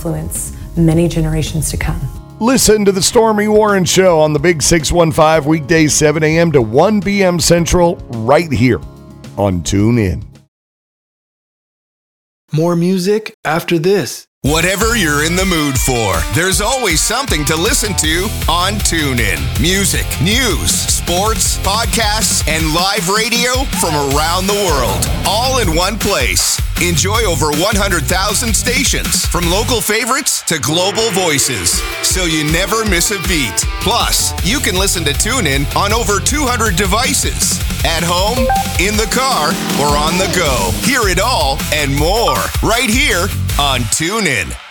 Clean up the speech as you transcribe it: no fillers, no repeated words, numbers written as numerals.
influence many generations to come. Listen to the Stormy Warren Show on the Big 615 weekdays 7 a.m. to 1 p.m. Central right here on TuneIn. More music after this. Whatever you're in the mood for, there's always something to listen to on TuneIn. Music, news, sports, podcasts, and live radio from around the world, all in one place. Enjoy over 100,000 stations, from local favorites to global voices, so you never miss a beat. Plus, you can listen to TuneIn on over 200 devices. At home, in the car, or on the go. Hear it all and more right here on TuneIn.